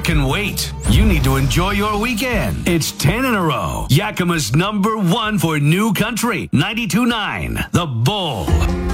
can wait. You need to enjoy your weekend. It's 10 in a row. Yakima's #1 for New Country, 92.9, The Bull.